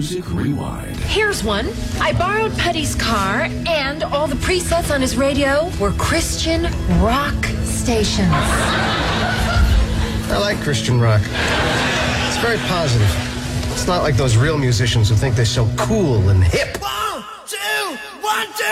Music Rewind. Here's one. I borrowed Putty's car, and all the presets on his radio were Christian rock stations. I like Christian rock. It's very positive. It's not like those real musicians who think they're so cool and hip. 1, 2, 1, 2.